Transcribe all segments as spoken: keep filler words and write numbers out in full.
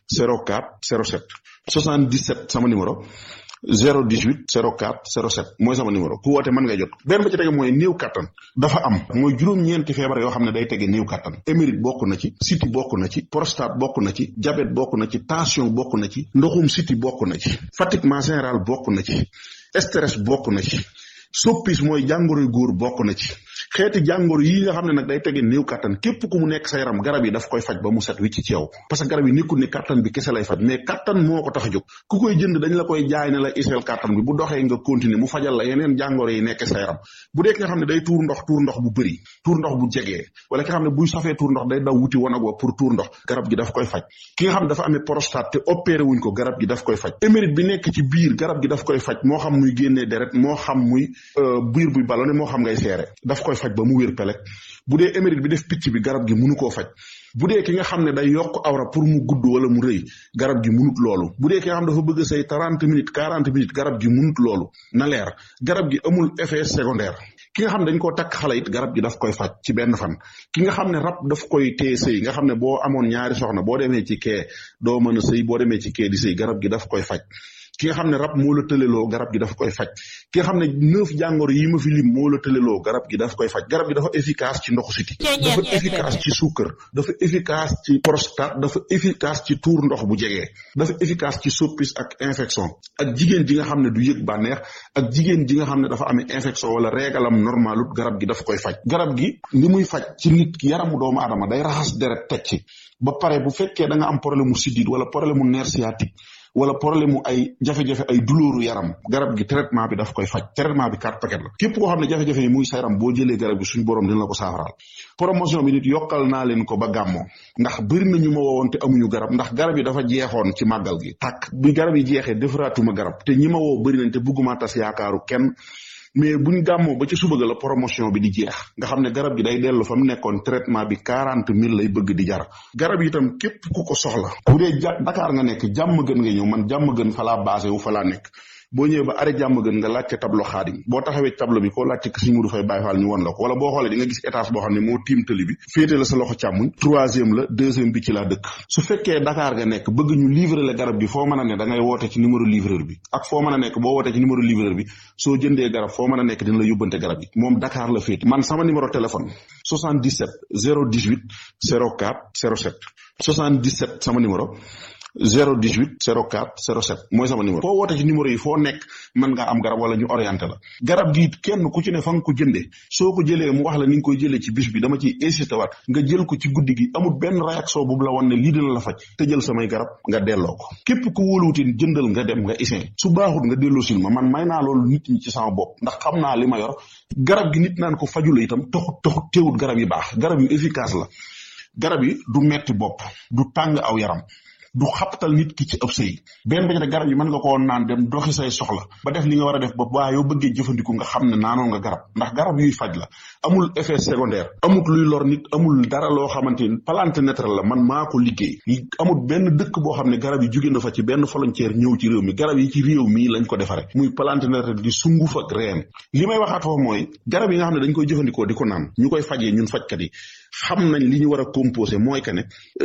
zéro quatre zéro sept soixante-dix-sept sama numéro zéro dix-huit zéro quatre zéro sept mooy sama numéro ku woote mën ngay jot. benn ba ci tege mooy néew kattan dafa am mooy juróom-ñeenti feebar yoo xam ne day tege néew kattan. émérite bokk na ci, siti bokk na ci, prostate bokk na ci, diabète bokk na ci, tension bokk na ci, ndoxum siti bokk na ci, fatiguement général bokk na ci, stress bokk na ci, soppis mooy jàngoroy góor bokk na ci. xeeti jàngoro yi nga xam ne nag day tege néew kattan képp ku mu nekk sa yaram garab yi daf koy faj ba mu set wicc ci yow parce que garab yi nekkul ni kattan bi kese lay faj mais kattan moo ko tax a jóg ku koy jënd dañ la koy jaay ne la iseel kattan bi bu doxee nga continuer mu fajal la yeneen jàngoro yi nekk sa yaram bu dee ki nga xam ne day tuur ndox tuur ndox bu bëri tuur ndox bu jegee wala ki nga xam ne buy safee tuur ndox day daw wuti wanag wa pour tuur ndox garab gi daf koy faj ki nga xam ne dafa amee prostate te opéré wuñ ko garab gi daf koy faj émérite bi nekk ci biir garab gi daf koy faj moo xam muy génnee deret moo xam muy biir buy ballonné moo xam ngay seere daf koy faj ba mu wér pelek bu dee émérite bi def picc bi garab gi mënu koo faj bu dee ki nga xam ne day yokk awra pour mu gudd wala mu rëy garab gi mënut loolu bu dee ki nga xam dafa bëgg say trente minutes quarante minutes garab gi mënut loolu na leer garab gi amul effet secondaire ki nga xam ne dañ koo takk xale it garab gi daf koy faj ci benn fan ki nga xam ne rab daf koy téye sëy nga xam ne boo amoon ñaari soxna boo demee ci kee doo mën a sëy boo demee ci kee di sëy garab gi daf koy faj ki nga xam ne rab moo la tëleloo garab gi daf koy faj ki nga xam ne neuf jàngoro yi ma fi lim moo la tëleloo garab gi daf koy faj garab gi dafa efficace ci ndoxu siti dafa efficace ci suukar dafa efficace ci prostate dafa efficace ci tuur ndox bu jegee dafa efficace ci soppis ak infection ak jigéen ji nga xam ne du yëg bànneex ak jigéen ji nga xam ne dafa amee infection wala régalam normalut garab gi daf koy faj garab gi li muy faj ci nit ki yaramu doomu aadama day raxas deret teg ci ba pare bu fekkee da nga am problème mu siddiit wala problème mu nerf sciatique wala problème mu ay jafe-jafe ay douleur yaram garab gi traitement bi daf koy faj traitement bi quatre paquet la képp koo xam ne jafe-jafe yi muy sa yaram boo jëlee garab gi suñu borom dina la ko saafaraal promotion bi nit yokkal naa leen ko ba gàmmoo ndax bëri na ñu ma woowoon te amuñu garab ndax garab yi dafa jeexoon ci màggal gi tàkk bi garab yi jeexee defaraatuma garab te ñi ma woo bëri nañ te bëgguma tas yaakaaru kenn mais buñ gàmmoo ba ci suba ga la promotion bi di jeex nga xam ne garab gi day dellu fa mu nekkoon traitement bi quarante mille lay bëgg di jar garab yi itam képp ku ko soxla bu dee ja Dakar nga nekk jàmm gën nga ñëw man jàmm gën fa laa basé wu fa laa nekk boo ñëwee ba arrêt jàmm gën nga laajte tableau xaadim boo taxawee tableau bi koo laajte ko si Moudou Faye Baye Fall ñu won la ko wala boo xoolee di nga gis étage boo xam ne moo tiim tëli bi féete la sa loxo càmmuñ troisième la deuxième bi ci laa dëkk su fekkee Dakar nga nekk bëgg ñu livrer la garab bi foo mën a ne da ngay woote ci numéro livreur bi ak foo mën a nekk boo wootee ci numéro livreur bi soo jëndee garab foo mën a nekk dina la yóbbante garab yi moom Dakar la féete man sama numéro téléphone soixante-dix-sept zéro dix-huit zéro quatre zéro sept soixante-dix-sept sama numéro zéro dix-huit zéro quatre zéro sept mooy sama numéro foo woote ci numéro yi foo nekk mën ngaa am garab wala ñu orienté la garab gi kenn ku ci ne fa nga ko jëndee soo ko jëlee mu wax la ni nga koy jëlee ci bis bi dama ciy insisté waat nga jël ko ci guddi gi amul benn réaction bu la won ne lii dina la faj te jël samay garab nga delloo ko képp ku wóoluwutin jëndal nga dem nga isin su baaxut nga delloo sil ma man may naa loolu nit ñi ci sama bopp ndax xam naa li ma yor garab gi nit naan ko faju la itam taxut taxut teewut garab yi baax garab yu efficace la garab yi du metti bopp du tàng aw yaram du xaptal nit ki ci ëpp sëy benn ba ci garab yi mën nga koo naan dem doxi say soxla ba def li nga war a def ba waa yow bëggee jëfandiku nga xam ne naanoon nga garab ndax garab yuy faj la amul effet secondaire amut luy lor nit amul dara loo xamante ni plante naturelle la man maa ko liggéey amul benn dëkk boo xam ne garab yi jóge na fa ci benn frontière ñëw ci réew mi garab yi ci réew mii lañ ko defare muy plante naturelle di sunguf ak reen li may waxaat foofu mooy garab yi nga xam ne dañ koy jëfandikoo di ko naan ñu koy fajee ñun fajkat yi xam nañ li ñu war a composé mooy que ne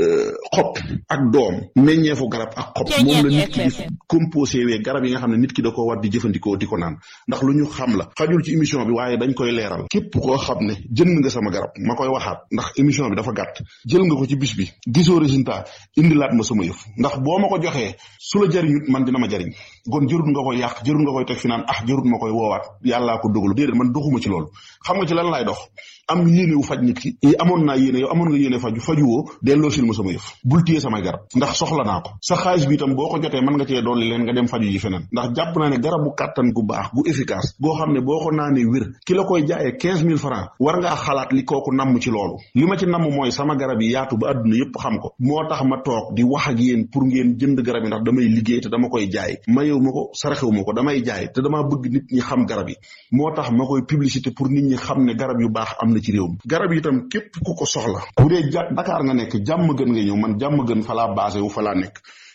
xob ak doom meññeefu garab ak xob moom la nit ki di composé wee garab yi nga xam ne nit ki da ko war di jëfandikoo di ko naan ndax lu ñu xam la xajul ci émission bi waaye dañ koy leeral képp koo xam ne jënd nga sama garab ma koy waxaat ndax émission bi dafa gàtt jël nga ko ci bis bi gisoo résultat indilaat ma sama yëf ndax boo ma ko joxee su la jariñut man dina ma jariñ kon jërut nga koy yàq jërut nga koy teg fi naan ah jërut ma koy woowaat yàllaa ko dogalu déedéet man doxuma ci loolu xam nga ci lan laay dox am yéene wu faj nit ki yi amoon naa yéene yow amoon nga yéene faju fajuwoo delloo sil ma sama yëf bul téye samay garab ndax soxla naa ko sa xaalis bi itam boo ko jotee mën nga cee dolli leen nga dem faju ji feneen ndax jàpp naa ne garabu kàttan gu baax gu efficace goo xam ne boo ko naanee wér ki la koy jaayee quinze mille francs war ngaa xalaat li kooku namm ci loolu li ma ci namm mooy sama garab yi yaatu ba àdduna yépp xam ko moo tax ma toog di wax ak yéen pour ngeen jënd garab yi ndax damay liggéey te dama koy jaay mayewu ma ko saraxewu ma ko damay jaay te damaa bëgg nit ñi xam garab yi moo tax ma koy publicité pour nit ñi xam ne garab yu baax am na ci réew mi garab yi itam képp ku ko soxla bu dee ja Dakar nga nekk jàmm gën nga ñëw man jàmm gën fa laa basé wu fa laa nekk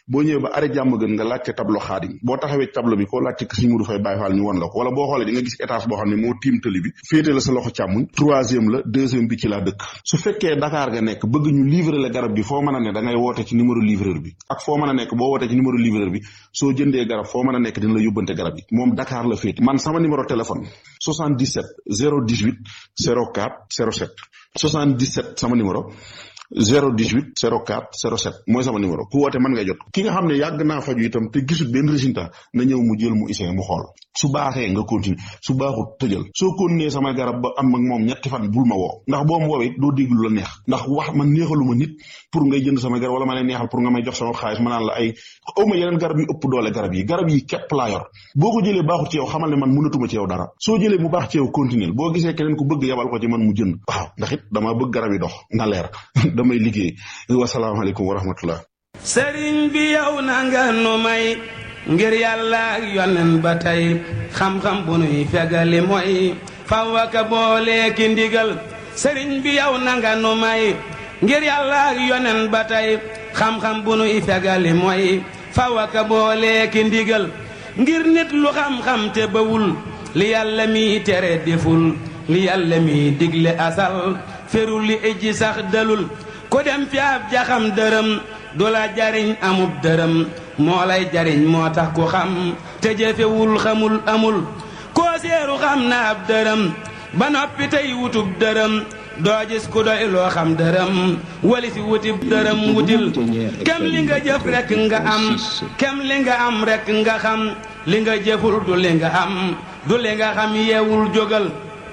boo ñëwee ba arrêt jàmm gën nga laajte tableau Xaadim boo taxawee tableau bi koo laajte Sëriñ Mudu Fay Baay Faal ñu won la ko wala boo xoolee di nga gis étage boo xam ne moo tiim tëli bi féete la sa loxo càmmuñ troisième la deuxième bi ci laa dëkk su fekkee Dakar nga nekk bëgg ñu livrer la garab gi foo mën a ne da ngay woote ci numéro livreur bi ak foo mën a nekk boo wootee ci numéro livreur bi soo jëndee garab foo mën a nekk dina la yóbbante garab gi moom Dakar la féete man sama numéro téléphone soixante-dix-sept zéro dix-huit zéro quatre zéro sept soixante-dix-sept sama numéro zéro dix-huit zéro quatre zéro sept mooy sama numéro ku woote mën nga jot ki nga xam ne yàgg naa faju itam te gisul benn résultat na ñëw mu jël mu essayé mu xool su baaxee nga continuer su baaxut tëjal soo continuer sama garab ba am ak moom ñetti fan bul ma woo ndax boo ma woowee doo dégg lu la neex ndax wax man neexaluma nit pour ngay jënd sama garab wala ma lay neexal pour nga may jox sama xaalis ma naan la ay awma yeneen garab yu ëpp doole garab yi garab yi képp laa yor boo ko jëlee baaxut ci yow xamal ne man mënatuma ci yow dara soo jëlee mu baax ci yow continuer boo gisee keneen ku bëgg yabal ko ci man mu jënd waaw ndax it dama bëgg garab yi dox na leer damay liggéey wasalaamaaleykum wa rahmatullah sëriñ bi yow na nga nu may ngir yàlla ak yonen ba tey xam-xam bu nuy fegali mooy fawaka boole ki ndigal sëriñ bi yow na nga nu may ngir yàlla ak yonen ba tey xam-xam bu nuy fegali mooy fawaka boole ki ndigal ngir nit lu xam-xam te bawul li yàlla mi tere deful li yàlla mi digle asal ferul li ijji sax dalul ku dem fi ab jaxam dërëm du la jariñ amub dërëm moo lay jariñ moo tax ku xam te jëfewul xamul amul koo seeru xam na ab dërëm ba noppi tey wutub dërëm doo gis ku doy loo xam dërëm wali si wutib dërëm wutil kem li nga jëf rekk nga am kem li nga am rekk nga xam li nga jëful du li nga am du li nga xam yeewul jógal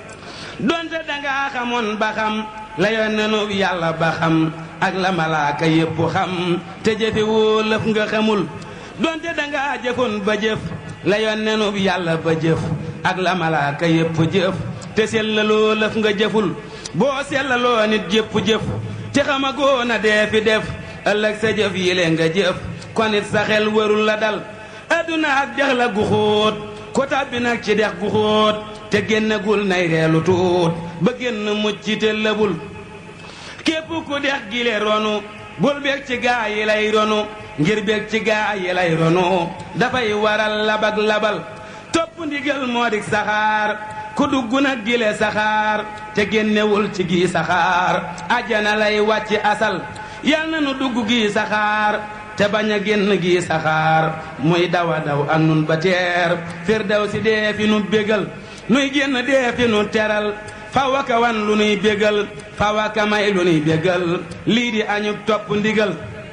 donte dangaa xamoon ba xam la yonenu yàlla ba xam ak la malaaka yépp xam te jëfe woo lëf nga xamul donte dangaa jëfoon ba jëf la yonenu yàlla ba jëf ak la malaaka yépp jëf te sellaloo lëf nga jëful boo sellaloo nit jëpp jëf te xamagoo na dee fi def ëllëg sa jëf yile nga jëf kon it sa xel warul la dal adduna ak dex la gu xóot ko tàbbi nag ci dex gu xóot te génnagul nay reelu tuut ba génn mucc te lëbul képp ku dex gile ronu bul bég ci gaa yi lay ronu ngir bég ci gaa yi lay ronu dafay waral labak labal topp ndigal moo dik saxaar ku dugg nag gile saxaar te génnewul ci gi saxaar ajjana lay wàcc asal yal na nu dugg gi saxaar te bañ a génn gi saxaar muy dawa daw ak nun ba teer firdaw si dee fi nu bégal nuy génn dee fi nu teral fawaka wan lu nuy bégal fawaka may lu nuy bégal lii di añub topp ndigal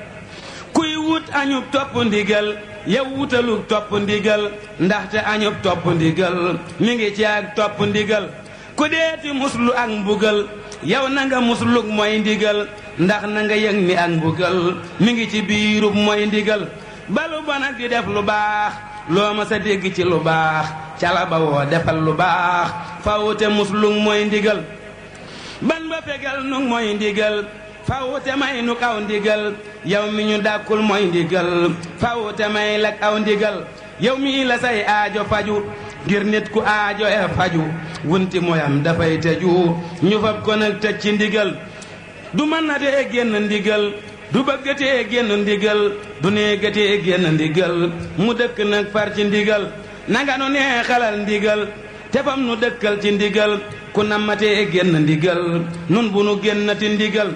kuy wut añub topp ndigal yow wutalug topp ndigal ndaxte añub topp ndigal mi ngi ci ak topp ndigal ku deeti muslu ak mbugal yow na nga muslug mooy ndigal ndax na nga yëg ni ak mbugal mi ngi ci biirub mooy ndigal balu bon ak di def lu baax loo ma sa dégg ci lu baax cala ba woo defal lu baax fawute muslug mooy ndigal ban ba fegal nu mooy ndigal fawute may nu kaw ndigal yow mi ñu dàkkul mooy ndigal fawute may lak aw ndigal yow mi la say aajo faju ngir nit ku aajo e faju wunti moyam dafay tëju ñu fab ko nag tëj ci ndigal du mën na tee génn ndigal du bëggatee génn ndigal du néegatee génn ndigal mu dëkk nag far ci ndigal nanga nu neexalal ndigal te fam nu dëkkal ci ndigal ku nammatee génn ndigal nun bu nu génnati ndigal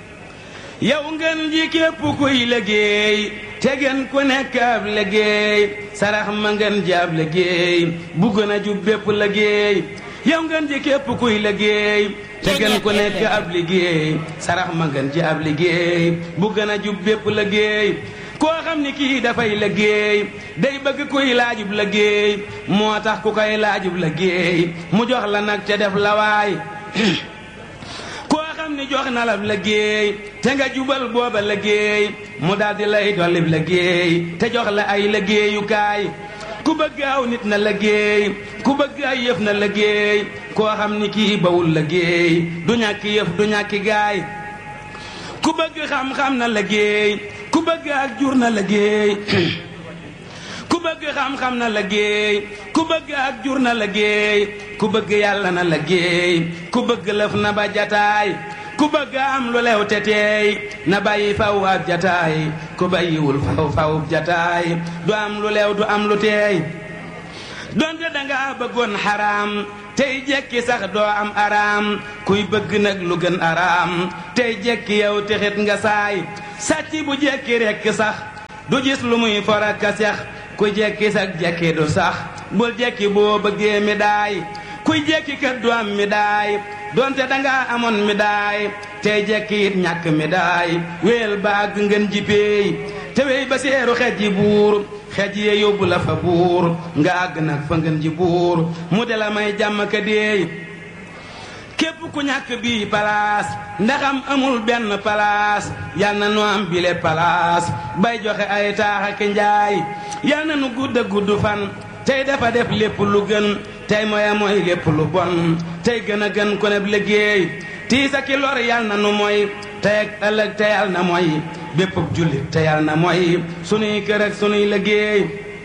yow ngeen ji képp kuy liggéey te gën ku nekk ab liggéey sarax ma ngeen ji ab liggéey bu gën a jub bépp liggéey yow ngeen ji képp kuy liggéey te gën ku nekk ab liggéey sarax ma ngeen ji ab liggéey bu gën a jub bépp liggéey koo xam ni kii dafay liggéey day bëgg kuy laajub liggéey moo tax ku koy laajub liggéey mu jox la nag te def la waay koo xam ni jox na la liggéey te nga jubal booba liggéey mu daldi lay dollib liggéey te jox la ay liggéeyukaay ku bëgg aw nit na liggéey ku bëgg ay yëf na liggéey koo xam ni kii bawul liggéey du ñàkki yëf du ñàkki gaay ku bëgg xam-xam na liggéey ku bëgg ak jur na liggéey ku bëgg xam-xam na liggéey ku bëgg ak jur na liggéey ku bëgg yàlla na liggéey ku bëgg lëf na ba jataay ku bëgg am lu lew te teey na bàyyi faw ab jataay ku bàyyiwul faw faw jataay du am lu lew du am lu teey donte danga bëggoon xaraam tey jekki sax doo am araam kuy bëgg nag lu gën araam tey jekki yow texit nga saay sàcc bu jekki rekk sax du gis lu muy foraka sex ku jekki sax jekki du sax bul jekki boo bëggee mi daay kuy jekki kat du am mi daay donte danga amoon mi daay tey jekki it ñàkk mi daay wéel baag ngeen ji peey te wey ba seeru xej ji buur xej yee yóbbu la fa buur nga àgg nag fa ngeen ji buur mu de la may jàmm ka deey képp ku ñàkk bii palaas ndaxam amul benn palaas yal na nu am bile palaas bay joxe ay taax ak njaay yal na nu gudd a gudd fan tey dafa def lépp lu gën tey mooy mooy lépp lu bon tey gën a gën ko neb liggéey tiisa ki lor yal na nu mooy tey ak ëllëg te yal na mooy bépp jullit te yal na mooy sunuy kër ak sunuy liggéey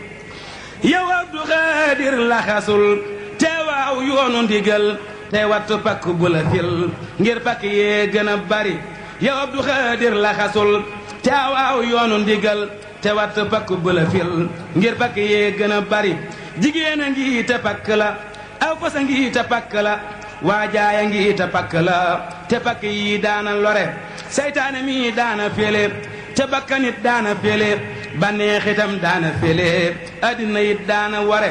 yow Abdu Xaadir laxasul te waaw yoonu ndigal tey wattu pakk bu la fil ngir pakk yee gën a bari yow Abdu Xaadir laxasul te waaw yoonu ndigal te wattu pakk bu la fil ngir pakk yee gën a bari jigéen a ngi te pakk la aw fas a ngi te pakk la waajaay a ngi te pakk la te pakk yi daana lore seytaane mi daana fele te bakkanit daana fele baneexitam daana fele addina it daana ware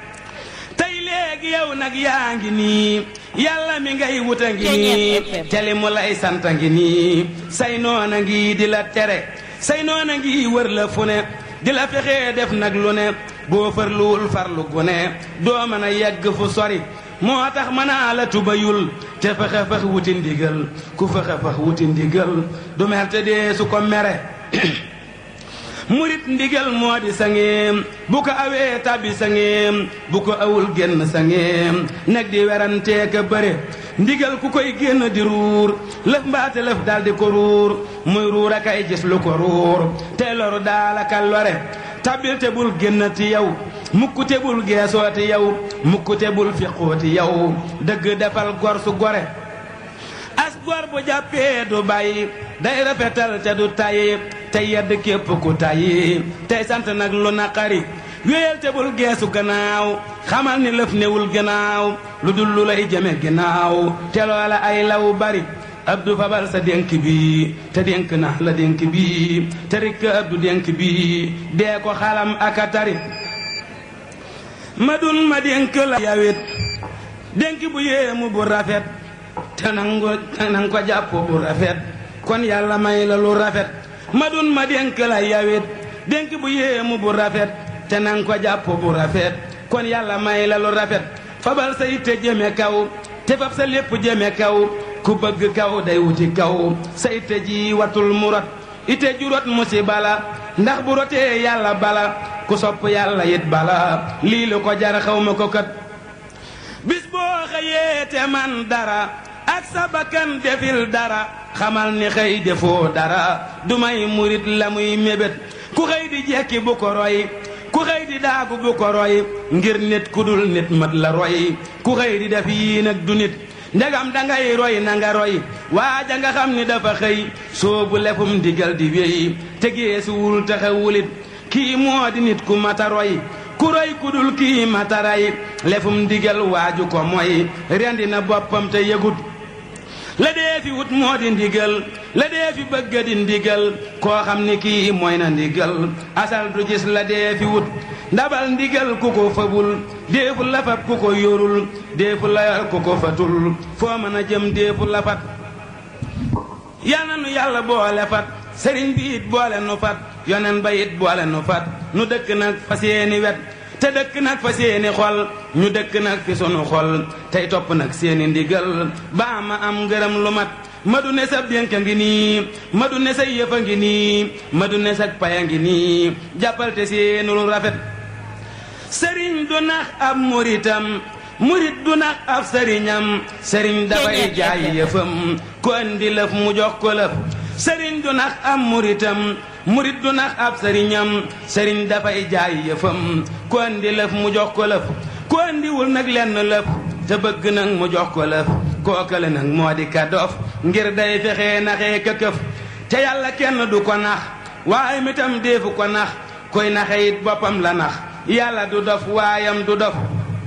tey léegi yow nag yaa ngi nii yàlla mi ngay wuta ngi nii te li mu lay santa ngi nii say noona ngi di la tere say noona ngi wër la fu ne di la fexee def nag lu ne boo farluwul farlu gu ne doo mën a yegg fu sori moo tax mën a la tubayul te fexe fex wuti ndigal ku fexe fex wuti ndigal du mer te dee su ko mere murit ndigal moo di sangeem bu ko awee tabbi sangeem bu ko awul génn sangeem nag di werantee ka bëre ndigal ku koy génn di ruur lëf mbaate lëf daldi ko ruur muy ruur ak ay gis lu ko ruur te loru daalaka lore tabbil te bul génnati yow mukk te bul geesooti yow mukk te bul fiqooti yow dëgg defal gor su gore as gor bu jàppee du bàyyi day rafetal te du tayyi tey yedd képp ku tayyi tey sant nag lu naqari wéyal te bul geesu gannaaw xamal ni lëf newul gannaaw lu dul lu lay jëme gannaaw te loola ay law bari Abdou fabal sa dénk bi te dénk na la dénk bi te rikk Abdou dénk bi dee ko xalam aka tari ma dun ma dénk la yawit dénk bu yéemu bu rafet te nangu nang ko jàpp bu rafet kon yàlla may la lu rafet ma dun ma dénk la yawit dénk bu yéemu bu rafet te nang ko jàpp bu rafet kon yàlla may la lu rafet fabal sa yitte jëme kaw te fab sa lépp jëme kaw ku bëgg kaw day wuti kaw sa itte ji watul mu rot itte ju rot musiba la ndax bu rotee yàlla bala ku sopp yàlla yit bala lii lu ko jar xaw ma ko kat bis boo xëyee te man dara ak sa bakkan defil dara xamal ni xëy defoo dara du may murit la muy mébét ku xëy di jekki bu ko roy ku xëy di daagu bu ko roy ngir nit ku dul nit mat la roy ku xëy di def yii nag du nit ndegam dangay roy na nga roy waaja nga xam ni dafa xëy soobu lefum digal di wéy te geesuwul taxawulit kii moo di nit ku mata roy ku roy ku dul kii mata ray lefum digal waaju ko mooy rendi na boppam te yëgut la dee fi wut moo di ndigal la dee fi bëgg di ndigal koo xam ni kii mooy na ndigal asal du gis la dee fi wut ndabal ndigal ku ko fabul déefu la fab ku ko yorul déefu la yor ku ko fatul foo mën a jëm déefu la fat yal na nu yàlla boole fat sëriñ bi it boole nu fat yonen ba it boole nu fat nu dëkk nag fa seeni wet te dëkk nag fa seeni xol ñu dëkk nag fi sunu xol tey topp nag seeni ndigal ba ma am ngërëm lu mat ma du ne sa dénk a ngi nii ma du ne sa yëf a ngi nii ma du ne sa pay a ngi nii jàppal te seenul rafet sëriñ du nax ab muritam murit du nax ab sëriñam sëriñ dafay jaay yëfam ku andi lëf mu jox ko lëf sëriñ du nax ab muritam murit du nax ab sëriñam sëriñ dafay jaay yëfam ku andi lëf mu jox ko lëf ku andiwul nag lenn lëf te bëgg nag mu jox ko lëf kookale nag moo di ka dof ngir day fexe naxee këkëf te yàlla kenn du ko nax waaye mitam deefu ko nax koy naxe it boppam la nax yàlla du dof waayam du dof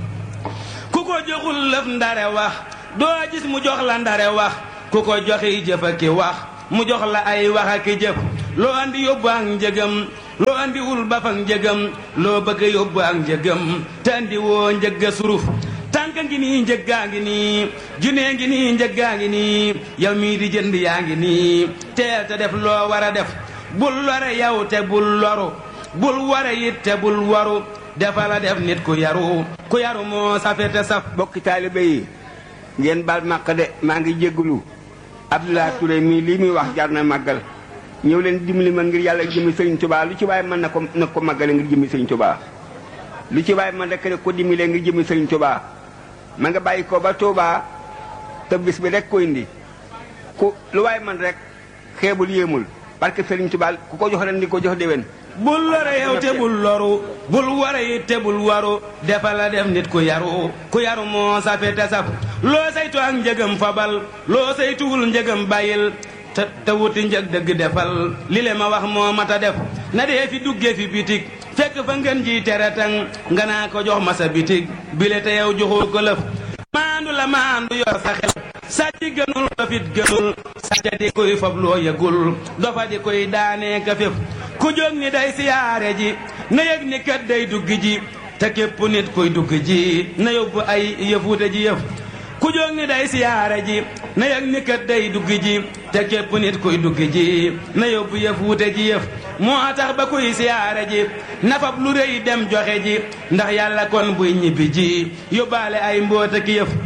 ku ko joxul lëf ndare wax doo gis mu jox la ndare wax ku ko joxi jëf ak ki wax mu jox la ay wax ak ki jëf loo andi yóbbu ak njëgam loo andi wul ba fa njëgam loo bëgg yóbbu ak njëgam te andi woo njëgga suruf tànk ngi nii njëggaa ngi nii junee ngi nii njëggaa ngi nii yow mii di jënd yaa ngi nii teel te def loo war a def bul lore yow te bul loru bul ware it te bul waru dafa la def nit ku yaru ku yaru moo safete saf bokki taalibe yi ngeen baal màq de maa ngi jéggulu Abdoulaye Touré mii lii muy wax jar na màggal ñëw leen dimbali ma ngir yàlla jëmi Sëriñ Tuubaa lu ci waaye mën na ko na ko màggale ngir jëmi Sëriñ Tuubaa lu ci waaye mën rek ko dimbalee ngir jëmi Sëriñ Tuubaa ma nga bàyyi ko ba Tuubaa te bis bi rek ko indi ku lu waaye man rek xeebul yéemul parce que Sëriñ Tuubaa ku ko jox ren di ko jox déwén bul lore yow te bul loru bul ware it te bul waru defa la def nit ku yaru ku yaru moo safe te saf loo saytu ak njëgam fabal loo saytuwul njëgam bàyyil te te wuti njëg dëgg defal li le ma wax moo mata def na dee fi dugge fi bitig fekk fa ngeen ji tere tang nga naa ko jox ma sa bitig bile te yow joxul ko lëf maandu la maandu yor sa xel sàcc gënul dofit gënul sàcc di koy fab loo yëgul dofa di koy daanee ka féf ku jóg ni day siyaare ji na yëg ni kat day dugg ji te képp nit koy dugg ji na yóbbu ay yëfuute ji yëf ku jóg ni day siyaare ji na yëg ni kat day dugg ji te képp nit koy dugg ji na yóbbu yëfuute ji yëf moo tax ba kuy siyaare ji nafab lu rëy dem joxe ji ndax yàlla kon buy ñibbi ji yóbbaale ay mboota ki yëf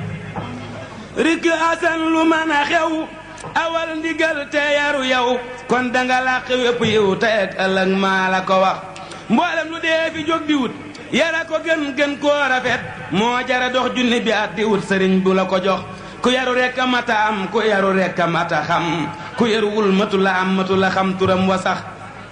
rik asan lu mën a xew awal ndigal te yaru yow kon danga làq wépp yiw te ak ëllëg maa la ko wax mboolem lu dee fi jóg di wut yara ko gën gën koo rafet moo jara dox junni bi at di wut sëriñ bu la ko jox ku yaru rekk a mata am ku yaru rekk a mata xam ku yaruwul matu la am matu la xam turam wa sax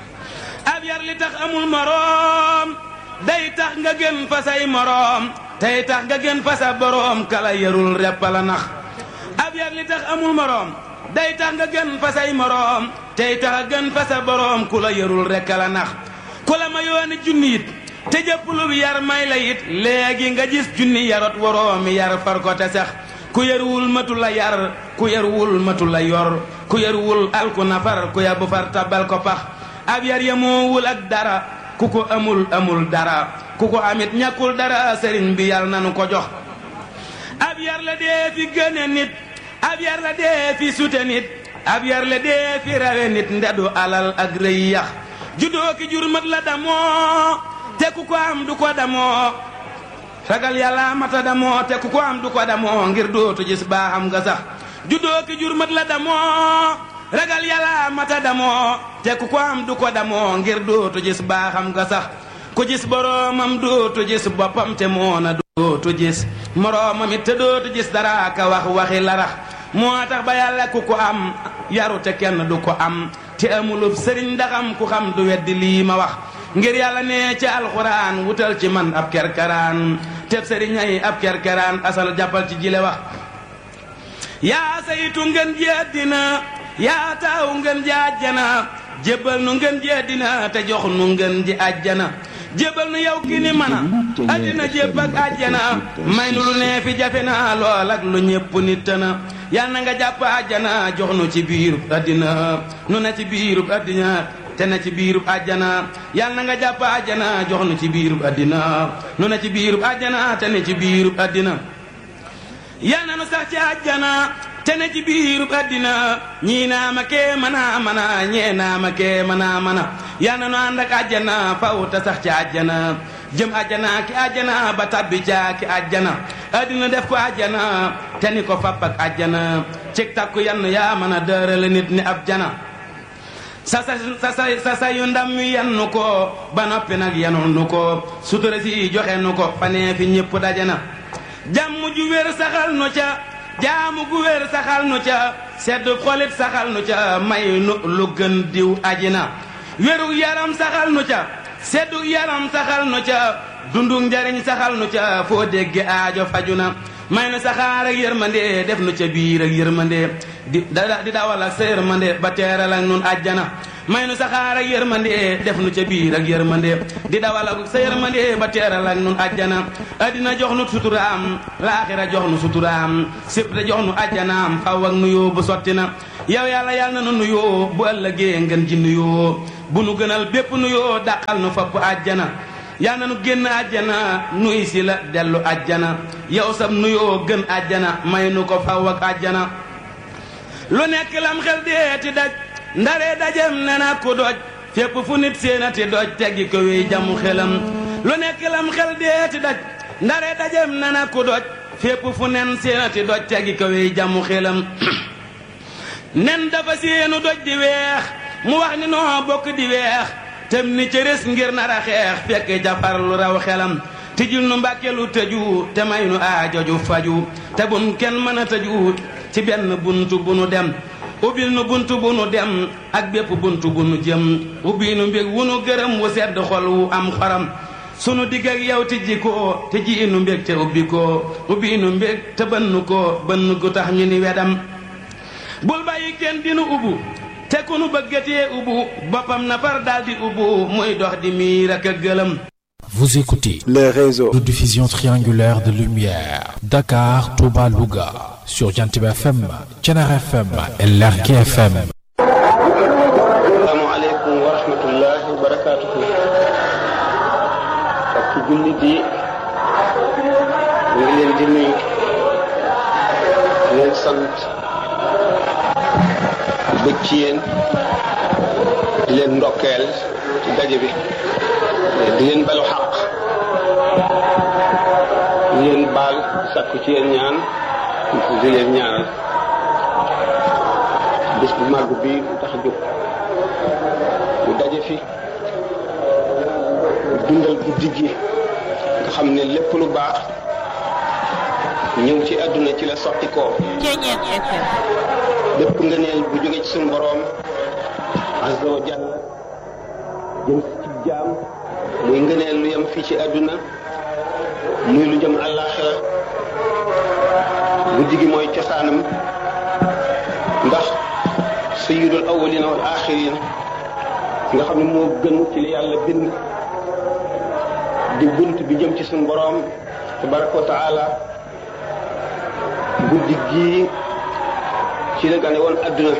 ab yar li tax amul moroom day tax nga gën fa say moroom tey tax nga gën fa sa boroom kala yarul repp la nax ab yar li tax amul moroom day tax nga gën fa say moroom tey tax a gën fa sa boroom ku la yarul rekk la nax ku la ma yooni junni it te jëpp lu yar may la it léegi nga gis junni yarot waroomi yar far ko te sax ku yaruwul matu la yar ku yaruwul matu la yor ku yaruwul alku nafar ku yabu far tabal ko pax ab yar yamoowul ak dara ku ko amul amul dara ku ko amit ñàkkul dara sëriñ bi yàlla nanu ko jox ab yar la dee fi gëne nit ab yar la dee fi sute nit ab yar la dee fi rawe nit ndedu alal ak rëy yax juddoo ki jur mat la damoo te ku ko am du ko damoo ragal yàlla mata damoo te ku ko am du ko damoo ngir dootu gis baaxam nga sax juddoo ki jur mat la damoo ragal yàlla mata damoo te ku ko am du ko damoo ngir dootu gis baaxam nga sax ku gis boroomam dootu gis boppam te moona dootu gis moroomam it te dootu gis dara ka wax waxi larax moo tax ba yàlla ku ko am yaru te kenn du ko am te amulub sëriñ ndaxam ku xam du weddi lii ma wax ngir yàlla ne ci alxuraan wutal ci man ab kerkeraan teb sëriñ ay ab kerkeraan asal jàppal ci jile wax yaa saytu ngeen ji àddina yaa taaw ngeen ji àjjana jébbal nu ngeen ji àddina te jox nu ngeen ji àjjana jébbal nu yow ki ni mana àddina jébb ak àjjana may nu lu nee fi jafe na lool ak lu ñépp nit na yal na nga jàpp àjjana jox nu ci biirub àddina nu na ci biirub àddina te na ci biirub àjjana yal na nga jàpp àjjana jox nu ci biirub àddina nu na ci biirub àjjana te na ci biirub àddina yal na nu sax ci àjjana te na ci biirub àddina ñii naa ma kee mana mana ñee naa ma kee mana mana yal na nu ànd ak àjjana faw te sax ci àjjana jëm àjjana ki àjjana ba tabbi caa ki àjjana àddina def ko àjjana te ni ko fapp ak àjjana cig takku yann yaa mën a dërale nit ni ab jana sa sa sa sa sa yu ndam wi yannu ko ba noppi nag yanul nu ko sutura si joxe nu ko fanee fi ñëpp dajana jàmm ju wér saxal nu ca jaamu gu wér saxal nu ca sedd xolit saxal nu ca may nu lu gën diw ajina wérug yaram saxal nu ca seddug yaram saxal nu ca dundug njariñ saxal nu ca foo dégge aajo faju na may nu saxaar ak yërmande def nu ca biir ak yërmande di di dawal ak sa yërmande ba teeral ak nun àjjana may nu saxaar ak yërmande def nu ca biir ak yërmande di dawal ak sa yërmande ba teeral ak nun àjjana addina jox nu suturaam laaxira jox nu suturaam sépp da jox nu àjjanaam faw ak nuyoo bu sotti na yow yàlla yàlla na nu nuyoo bu ëllëgee ngeen ji nuyoo bu nu gënal bépp nuyoo dàqal nu fopp àjjana yàlla na nu génn àjjana nuy si la dellu àjjana yow sam nuyoo gën àjjana may nu ko faw ak àjjana lu nekk lam xel deeti daj ndare dajem ne na ku doj fépp fu nit séenati doj teggi ko wéy jamu xelam lu nekk lam xel deeti daj ndare dajem ne na ku doj fépp fu nen séenati doj teggi ko wéy jamu xelam nen dafa séenu doj di weex mu wax ni noo bokk di weex tem ni cëres ngir nar a xeex fekk jafar lu raw xelam tijjul nu mbàkke lu tëju te may nu aajoju faju te bun kenn mën a tëju ci benn buntu bu nu dem ubbil nu buntu bu nu dem ak bépp buntu bu nu jëm ubbi nu mbég wu nu gërëm wu sedd xol wu am xoram sunu digg ak yow tijji ko te ji nu mbég te ubbi ko ubbi nu mbég te bënn ko bënn gu tax ñu ni wedam bul bàyyi kenn dinu ubbu te ku nu bëggatee ubbu boppam na far daldi ubbu muy dox di miir ak a gëlëm. Vous écoutez les réseaux de diffusion triangulaire de lumière Dakar, Touba, Louga sur Jantib F M, Thiénaba F M et Lergui F M. Assalamu alaykum wa rahmatullahi wa barakatuh. ak jullit yi ñu ngi leen di nuyu leen sant bëgg ci yéen di leen ndokkeel ci daje bi di leen balu xaq di leen baal sakku ci yéen ñaan di leen ñaanal bés bu màgg bi bu tax a jóg bu daje fi dundal guddi gi nga xam ne lépp lu baax ñëw ci àdduna ci la sotti ko lépp ngëneel bu jóge ci suñu boroom azza wa jalla jëm ci jaam muy ngëneel lu yem fii ci àdduna muy lu jëm àllaaxira guddi gi mooy cosaanam ndax sayyidul awwalina wal axirin nga xam ne moo gën ci li yàlla bind di bunt bi jëm ci suñu boroom tabaraka wa taala guddi gi ci la gane woon àdduna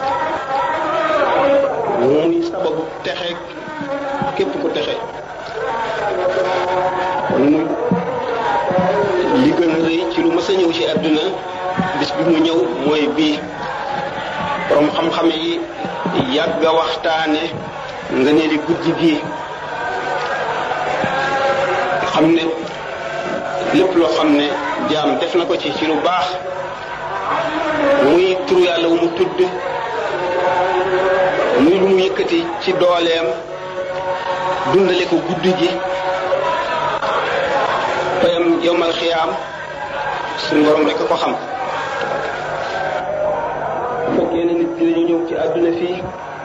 muy sababu texe képp ku texe kon muy li gën a rëy ci lu mës a ñëw ci àdduna bis bi mu ñëw mooy bii borom xam-xam yi yàgg a waxtaane nga ne li guddi gi xam ne lépp loo xam ne jaam def na ko ci ci lu baax muy turu yàlla wu mu tudd muy lu mu yëkkati ci dooleem dundale ko guddi gi payam yowmal xiyaam suñu borom rek ko xam fekkee ne nit ñi dañu ñëw ci àdduna fii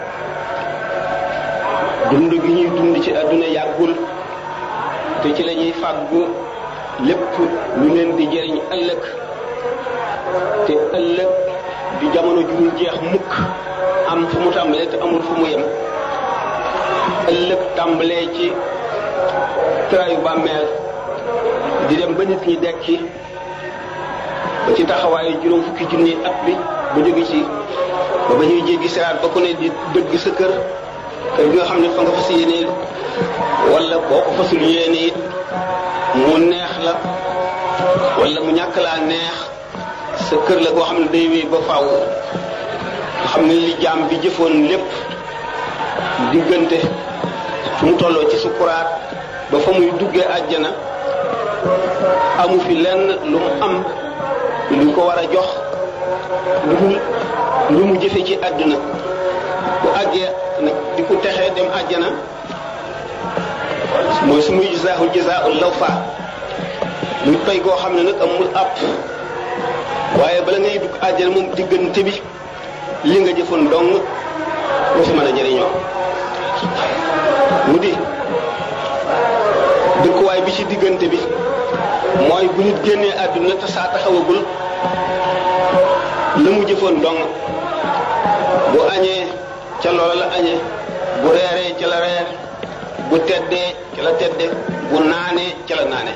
dund gi ñuy dund ci àdduna yàggul te ci la ñuy fàggu lépp lu leen di jëriñ ëllëg te ëllëg di jamono ju dul jeex mukk am fu mu tàmbalee te amul fu mu yem ëllëg tàmbalee ci tëraayu bàmmeel di dem ba nit ñi dekki ba ci taxawaayu juróom fukki junni at bi ba jóge ci ba ba ñuy jéggi siraat ba ku ne di dëgg sa kër kër gi nga xam ne fa nga fas yéene wala boo ko fasul yéene it mu neex la wala mu ñàkk laa neex sa kër la goo xam ne day wéy ba faaw nga xam ne li jaam bi jëfoon lépp diggante fu mu tolloo ci sukuraat ba fa muy duggee àjjana amu fi lenn lu mu am lu ko war a jox lu lu mu jëfe ci àdduna bu àggee nag di ko texee dem àjjana mooy su muy jazaahu jazaa'ul lawfa muy pay goo xam ne nag amul àpp waaye bala ngay dugg àjjana moom diggante bi li nga jëfoon dong moo fi mën a jëriñoo mu di dëkkuwaay bi ci diggante bi mooy bu nit génnee àdduna te saa taxawagul la mu jëfoon dong bu añee ca loola la añee bu reeree ca la reer bu teddee ca la tedde bu naanee ca la naane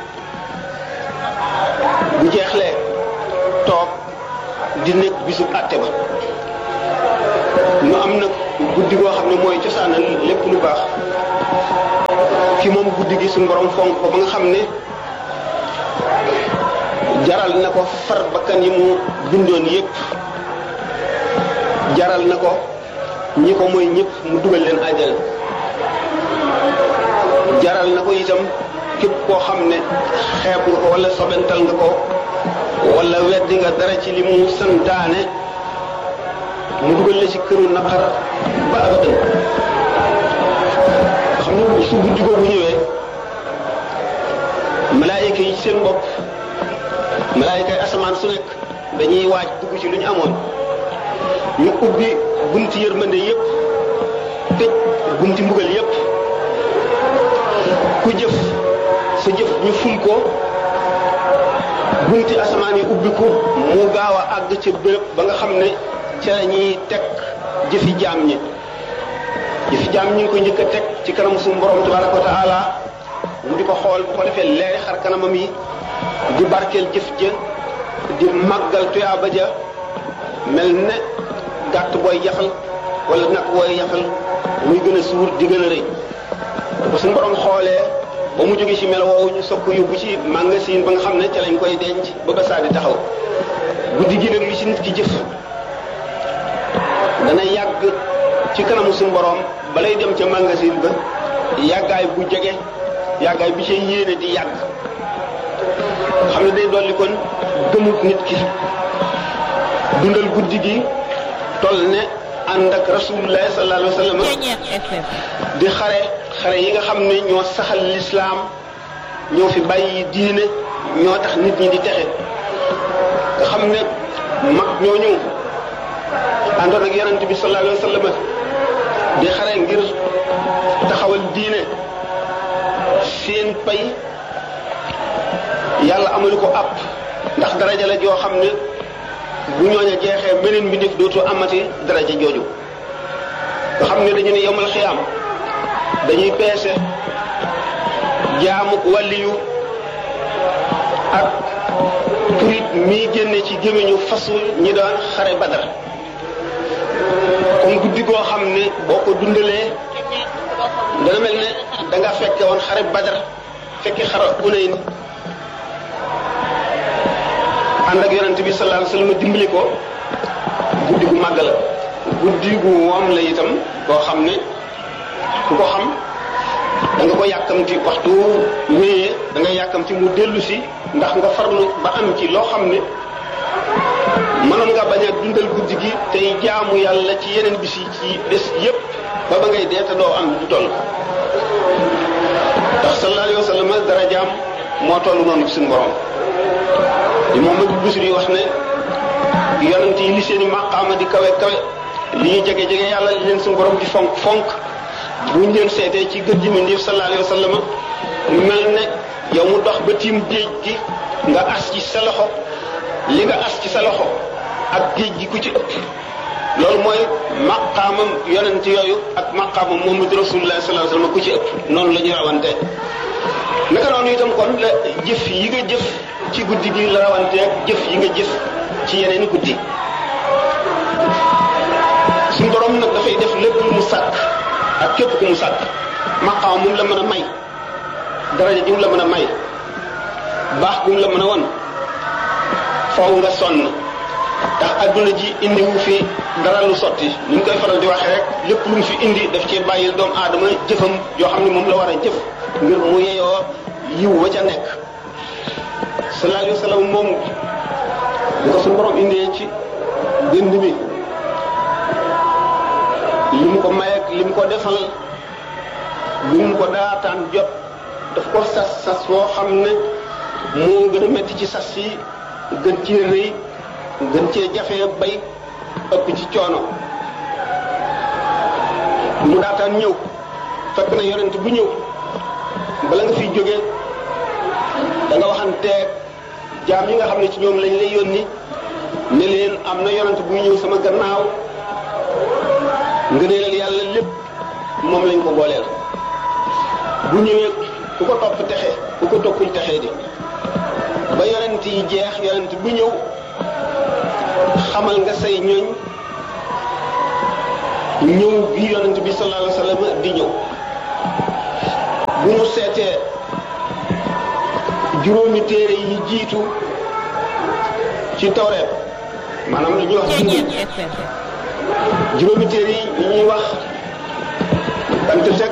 bu jeexlee toog di nekk bisub àtte ba ñu am nag guddi goo xam ne mooy cosaanal lépp lu baax ki moom guddi gi suñu borom fonk ko ba nga xam ne jaral na ko far bakkan yi mu bindoon yépp jaral na ko ñi ko mooy ñëpp mu dugal leen àjjana jaral na ko itam képp koo xam ne xeeb nga ko wala sobental nga ko wala weddi nga dara ci li mu santaane mu dugal la ci këru naqar ba abadan xam ne su guddi googu ñëwee malaayika yi seen bopp malaayika yi asamaan su nekk dañuy waaj dugg ci lu ñu amoon ñu ubbi bunti yërmande yépp tëj bunti mbugal yépp ku jëf sa jëf ñu ful ko bunti asamaan yi ubbi ko mu gaaw a àgg ca béréb ba nga xam ne ca la ñuy teg jëfi jaam ñi jëfi jaam ñi ngi ko njëkk a teg ci kanam suñu borom tabaraka wa taala mu di ko xool bu ko defee leeri xar kanamam yi di barkeel jëf ja di màggal tuyaaba ja mel ne gàtt booy yaxal wala nag booy yaxal muy gën a suur di gën a rëy ba suñu borom xoolee ba mu jógee ci melo woowu ñu soog ko yóbbu ci magasin ba nga xam ne ca lañ koy denc ba ba saa di taxaw guddi gi nag li ci nit ki jëf dana yàgg ci kanamu suñu borom balay dem ca magasin ba yàggaay bu jege yàggaay bi ci yéene di yàgg xam ne day dolli kon gëmut nit ki dundal guddi gi toll ne ànd ak rasulullah sallallahu alayhi wa sallam di xare xare yi nga xam ne ñoo saxal lislaam ñoo fi bàyyi diine ñoo tax nit ñi di texe nga xam ne mag ñooñu àndoon ak yonent bi sallallahu alayhi wa sallam di xare ngir taxawal diine seen pay yàlla amalu ko àpp ndax daraja la joo xam ne bu ñooña jeexee beneen bi def dootu amati daraja jooju nga xam ne dañu ne yowmal xiyaam dañuy peese jaamuk wàlliyu ak purit mii génne ci gémmiñu fasul ñi doon xare badar comme guddi goo xam ne boo ko dundalee dana mel ne da nga fekke woon xare badar fekke xare Hunayn ànd ak yonent bi sallallahu alayhi wasallam dimbali ko guddi gu màgg la guddi gu woom la itam koo xam ne ku ko xam da nga ko yàkkamti waxtu wéyee da nga yàkkamti mu dellu si ndax nga farlu ba am ci loo xam ne mënoon nga bañ a dundal guddi gi tey jaamu yàlla ci yeneen bis yi ci bés yépp ba ba ngay dee te doo am du toll ndax sallallahu alayhi wasallam darajaam moo toll noonu suñu borom li Muhammadu Busiri wax ne yonent yi li seen i maqaama di kawe kawe li ñu jege jege yàlla li leen suñu borom di fonk fonk buñ leen seetee ci gëj gi mi ndéef sallallahu alayhi wa sallam mel ne yow mu dox ba tiim géej gi nga as ci sa loxo li nga as ci sa loxo ak géej gi ku ci ëpp loolu mooy maqaamam yonent yooyu ak maqaamam Muhammadu Rasulullah sallallahu alayhi wa sallam ku ci ëpp noonu la ñuy rawante naka noonu itam kon la jëf yi nga jëf ci guddi gi la rawanteeg jëf yi nga jëf ci yeneen guddi suñu borom nag dafay def lépp lu mu sàkk ak képp ku mu sàkk maqaam mu la mën a may daraja ji mu la mën a may baax bu mu la mën a won faw nga sonn ndax adduna ji indiwu fi dara lu sotti ni ñu koy faral di waxee rek lépp lu mu fi indi daf ci bàyyil doomu aadama jëfam yoo xam ne moom la war a jëf ngir mu yeyoo yiw wa ca nekk sallallahu alayhi wa sallam moom bu ko suñu borom indee ci dënd bi li mu ko may ak li mu ko defal li mu ko daataan jot daf ko sas sas boo xam ne moo gën a metti ci sas yi gën cee rëy gën cee jafee bay ëpp ci coono mu daataan ñëw fekk na yonent bu ñëw bala nga fiy jógee da nga waxanteeg jaam yi nga xam ne ci ñoom lañ lay yónni ne leen am na yonent buy ñëw sama gannaaw ngëneelal yàlla lépp moom lañ ko booleel bu ñëwee ku ko topp texe ku ko toppul texee di ba yonent yi jeex yonent bu ñëw xamal nga say ñooñ ñëw bi yonent bi sallallahu alayhi wa sallam di ñëw bu ñu seetee juróomi téere yi jiitu ci tawreet maanaam li ñuy wax juróomi téere yi li ñuy wax Pentateuque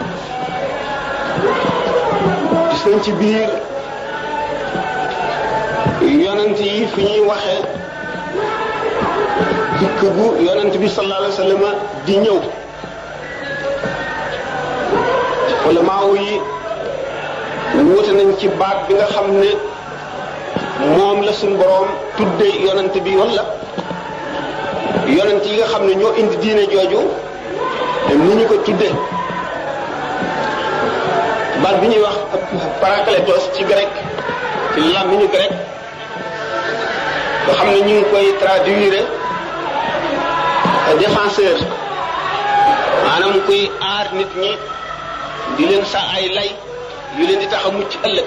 gis nañ ci biir yonent yi fi ñuy waxee dikk bu yonent bi sallallahu alayhi wa sallam di ñëw wala maaw yi wuute nañ ci baat bi nga xam ne moom la suñ boroom tudde yonent bi wala yonent yi nga xam ne ñoo indi diine jooju ni ñu ko tudde baat bi ñuy wax parakletos ci grec ci làmmiñu grec nga xam ne ñu ngi koy traduire défenseur maanaam kuy aar nit ñi di leen sa ay lay yu leen di tax a mucc ëllëg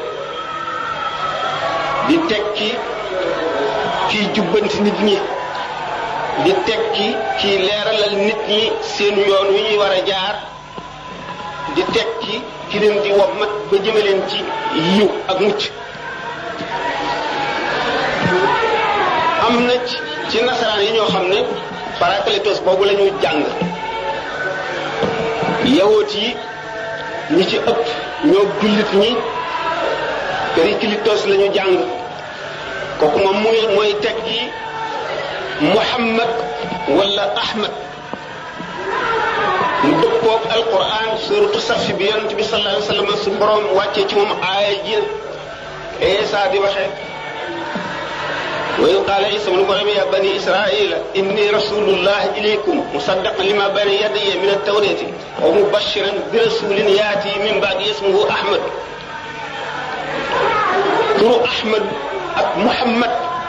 di tekki kiy jubbanti nit ñi di tekki kiy leeralal nit ñi seen yoon wi ñuy war a jaar di tekki ki leen di wommat ba jëme leen ci yiw ak mucc am na ci nasaraan yi ñoo xam ne parakletos boobu la ñu jàng yawoot yi ñi ci ëpp ñoo jullit ñi periklitos la ñu jàng kooku moom muy mooy tekki Muhammad wala Ahmad mu dëppoog alquran suratu safi bi yonent bi sallallahu alayhi wa sallam su borom wàccee ci moom aaya ji Isa di waxee wa in qaala Isa ibnu Maryam ya bani israila inni rasulullahi ilaykum musaddaqan lima bayna yadayya min at-tawrati wa mubashiran bi rasulin yaati min ba'di ismuhu Ahmad turu Ahmad ak Muhammad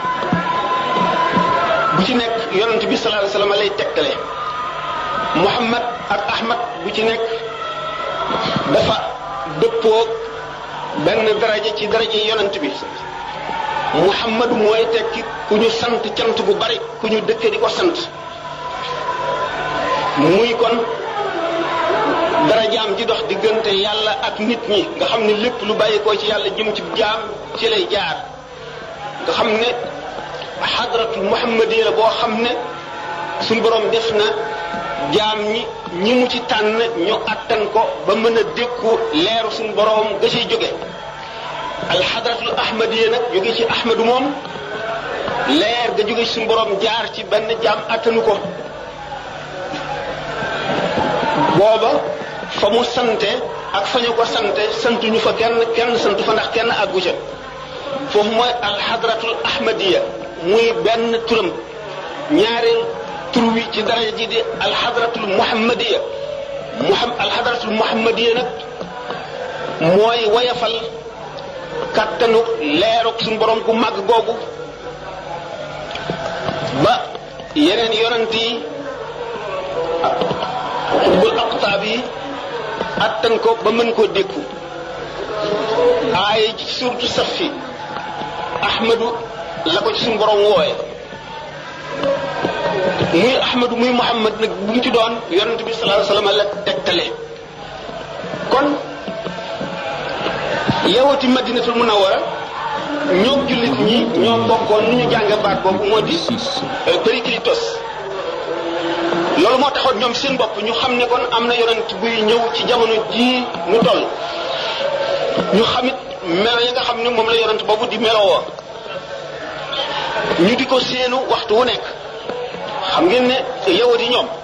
bu ci nekk yonent bi sallallahu alayhi wa sallam lay tekkale Muhammad ak Ahmad bu ci nekk dafa dëppoo benn daraja ci daraja yonent bi Muhammad mooy tekki ku ñu sant cant bu bari ku ñu dëkke di ko sant muy kon darajaam ji dox diggante yàlla ak nit ñi nga xam ne lépp lu bàyyi ko ci yàlla jëm ci jaam ci lay jaar nga xam ne xadratul muhammadi la boo xam ne suñ borom def na jaam ñi ñi mu ci tànn ñu attan ko ba mën a dékku leeru suñ borom ga ciy jóge alxadratul ahmadiya nag jóge ci ahmadu moom leer ga jóge ci suñ borom jaar ci benn jaam attanu ko booba fa mu sante ak fa ñu ko sante santuñu fa kenn kenn santu fa ndax kenn àggu ca foofu mooy alxadratul ahmadiya muy benn turam ñaareel tur wi ci daraja ji di alxadratul muhammadiya muham alxadratul muhammadiya nag mooy wayafal kattanu leeruk suñu borom ku màgg googu ba yeneen yonent yi xutbul aqtaab yi attan ko ba mën koo dékku aaya ji surtout safi ahmadu la ko ci suñu borom wooye muy ahmadu muy muhammad nag bu mu ci doon yonent bi sallallahu alayhi wasallam la tegtale kon yawati madinatul munawwara ñoo jullit ñi ñoo bokkoon nu ñu jànge baat boobu moo di periklitos loolu moo taxoon ñoom seen bopp ñu xam ne kon am na yonent buy ñëw ci jamono jii nu toll ñu xamit melo yi nga xam ne moom la yonent boobu di melowoo ñu di ko séenu waxtu wu nekk xam ngeen ne yawut yi ñoom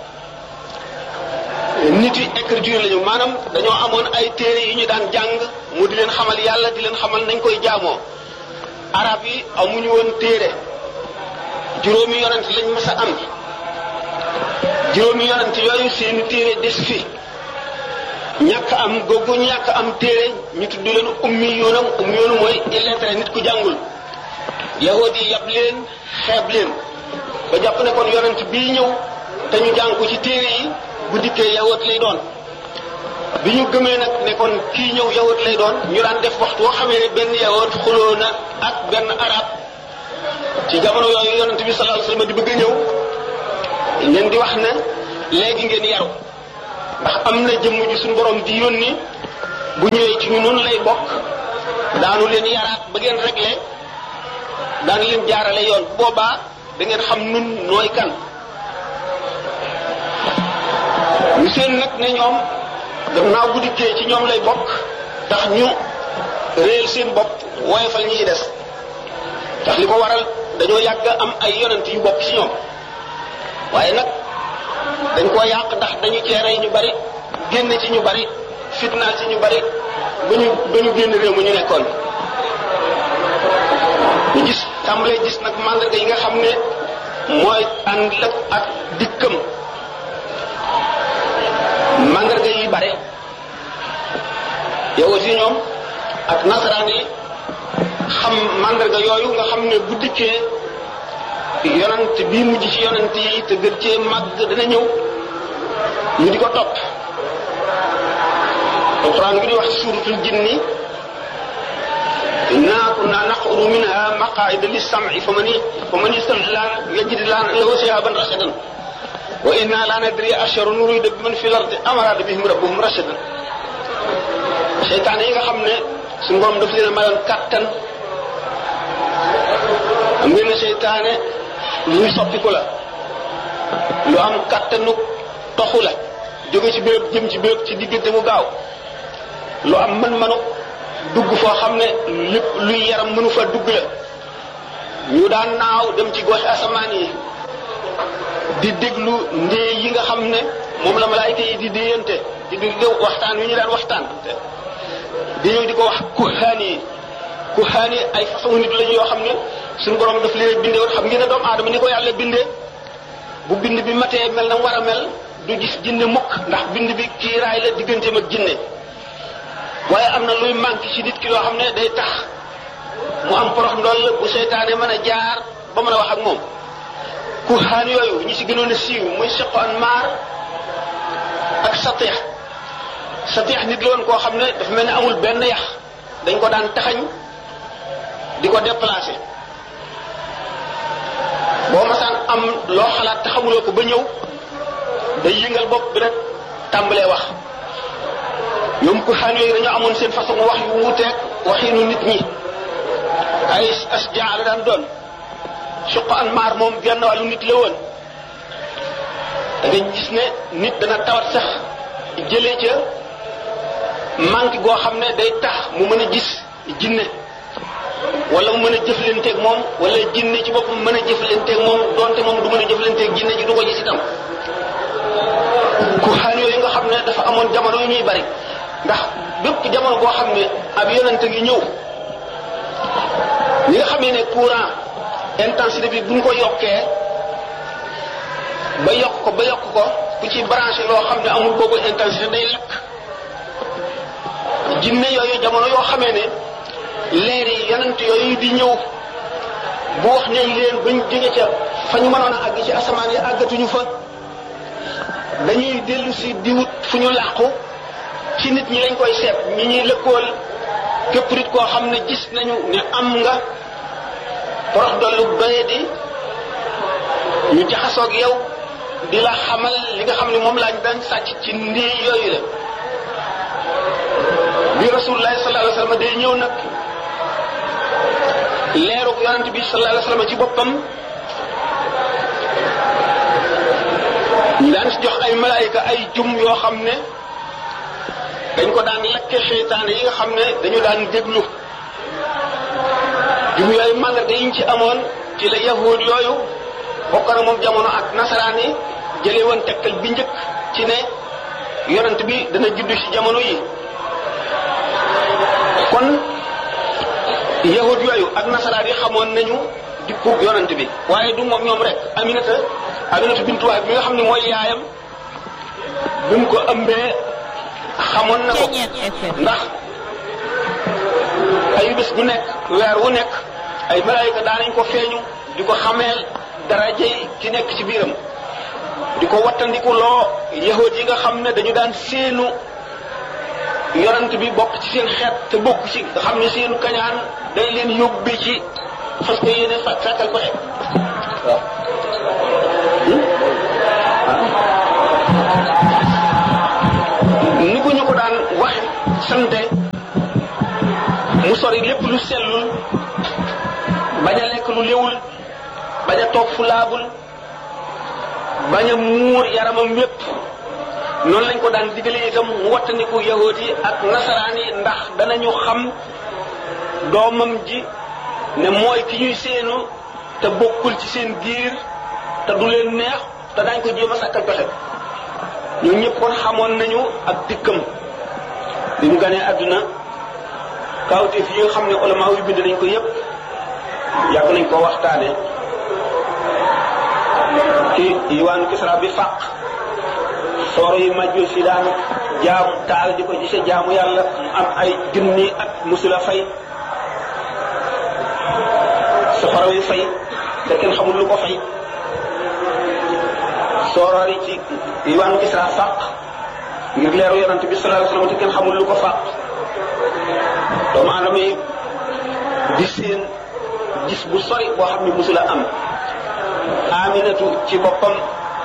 nit yi écriture lañu maanaam dañoo amoon ay téere yi ñu daan jàng mu di leen xamal yàlla di leen xamal nañ koy jaamoo arab yi amuñu woon téere juróomi yonent lañ mës a am juróomi yonent yooyu seeni téere des fi ñàkk am googu ñàkk am téere ñu tudd leen ummi yoonam ummi yoonu mooy illettré nit ku jàngul yahudi yi yab leen xeeb leen ba jàpp ne kon yonent bii ñëw te ñu jàng ko ci téere yi bu dikkee yahud lay doon bi ñu gëmee nag ne kon kii ñëw yahud lay doon ñu daan def waxtu woo xamee ne benn yahud xuloo na ak benn arab ci jamono yooyu yonent bi sallallahu alayhi wasallam di bëgg a ñëw leen di wax ne léegi ngeen yaru ndax am na jëmm ji suñu borom di yónni bu ñëwee ci ñu noonu lay bokk daanu leen yaraat ba ngeen réglé daan leen jaarale yoon boobaa da ngeen xam nun nooy kan ñu seen nag ne ñoom gannaaw bu dikkee ci ñoom lay bokk tax ñu réel seen bopp woyofal ñi ci des tax li ko waral dañoo yàgg am ay yonent yu bokk ci ñoom waaye nag dañ koo yàq ndax dañu cee rey ñu bari génn ci ñu bari fitnaal ci ñu bari ba ñu ba ñu génn réew mu ñu nekkoon ñu gis tàmbalee gis nag mandarga yi nga xam ne mooy ànd ak dikkam mandarga yi bare yow aussi ñoom ak nasaraan yi xam mandarga yooyu nga xam ne bu dikkee yonent bii mujj ci yonent yi te gën cee màgg dana ñëw ñu di ko topp alquran bi di wax suratul jinni inna kunna naqudu minha maqaida lis-sam'i faman faman yastami' yajid lahu shihaban rashadan wa inna la nadri asharun nurida biman fil ardi am arada bihim rabbuhum rashadan seytaane yi nga xam ne suñu borom daf leen a mayoon kattan am ngeen ne seytaane luy soppiku la lu am kattanu toxu la jóge ci béréb jëm ci béréb ci diggante mu gaaw lu am mën-mënu dugg foo xam ne lépp luy yaram mënu fa dugg la ñu daan naaw dem ci gox asamaan yi di déglu ndee yi nga xam ne moom la malaayika yi di déyante di déglu waxtaan wi ñu daan waxtaan di ñëw di ko wax kuhaan yi kuhaan yi ay façon nit lañu yoo xam ne suñu borom daf leen bindee woon xam ngeen ne doomu aadama ni ko yàlla bindee bu bind bi matee mel na war a mel du gis jinne mukk ndax bind bi kiiraay la digganteem ak jinne waaye am na luy manqué ci nit ki loo xam ne day tax mu am porox ndoll bu seytaane mën a jaar ba mën a wax ak moom kuhaan yooyu ñi ci gënoon a siiw muy Siq Anmar ak Satih Satih nit la woon koo xam ne dafa mel ne amul benn yax dañ ko daan taxañ di ko déplacé boo masaan am loo xalaat te xamuloo ko ba ñëw day yëngal bopp bi rek tàmbalee wax ñoom kuhaan yooyu dañoo amoon seen façon wax yu wuuteeg waxinu nit ñi ay asjaa la daan doon Siq Anmar moom genn wàllu nit la woon da nga gis ne nit dana tawat sax jëlee ca manque goo xam ne day tax mu mën a gis jinne wala mu mën a jëflanteeg moom wala jinne ci boppam mën a jëflanteeg moom donte moom du mën a jëflanteeg jinne ji du ko gis itam kuhaan yooyu nga xam ne dafa amoon jamono yu ñuy bari ndax bépp jamono boo xam ne ab yonent ngi ñëw ñi nga xamee ne courant intensité bi buñ ko yokkee ba yokk ko ba yokk ko ku ci branché loo xam ne amul boobu intensité day lakk jinne yooyu jamono yoo xamee ne leer yi yonent yooyu di ñëw bu wax nañ leen bañ jóge ca fa ñu mënoon a àgg ci asamaan yi àggatuñu fa dañuy dellu si di wut fu ñu làqu ci nit ñi lañ koy seet ñi ñuy lëkkool képp nit koo xam ne gis nañu ne am nga porox dollu doye di ñu jaxasoog yow di la xamal li nga xam ne moom lañ daan sàcc ci ndee yooyu la bi rasulullah sallallahu alayhi wasallam day ñëw nag leerug yonent bi sallallahu alayhi wasallam ci boppam ñu daan si jox ay malaayika ay jum yoo xam ne dañ ko daan lakke seytaane yi nga xam ne dañu daan déglu jum yooyu màndarga yi ñu ci amoon ci la yahud yooyu bokk na moom jamono ak nasaraan yi jëlee woon tegtal bi njëkk ci ne yonent bi dana juddu ci jamono yi kon yahud yooyu ak nasaraan yi xamoon nañu dikku yonent bi waaye du moom ñoom rek Aminata Aminata bintu Wahab bi nga xam ne mooy yaayam bi mu ko ëmbee xamoon na ko ndax ayu bés bu nekk weer wu nekk ay malaayika daanañ ko feeñu di ko xameel daraje ki nekk ci biiram di ko wattandiku loo yahud yi nga xam ne dañu daan seenu yonent bi bokk ci seen xeet te bokk ci nga xam ne seenu kañaan day leen yóbbe ci fas ko yéene fa sàkkal ko xeet waaw ni ko ñu ko daan waxe sante mu sori lépp lu sellul bañ a lekk lu léwul bañ a toog fu laabul bañ a muur yaramam wépp noonu lañ ko daan digale itam mu wattandiku yahuud yi ak nasaraan yi ndax danañu xam doomam ji ne mooy ki ñuy seenu te bokkul ci seen giir te du leen neex te dañ ko jéem a sàkkal pexe ñun ñëpp kon xamoon nañu ak dikkam bi mu ganee àdduna kawteef yi nga xam ne ulama yu bind nañ ko yépp yàgg nañ ko waxtaane ci yiwaanu Kisra bi fàq sooro yu majjul fi daan jaamu taal di ko gise jaamu yàlla mu am ay junni at musula fay safara yu fay te kenn xamul lu ko fay sooroor yi ci yiwaanu Kisra fàq ngir leeru yonante bi sallallahu alayhi wasallam te kenn xamul lu ko fàq doomu aadama yi di seen gis bu sori boo xam ne musula am Aminatu ci boppam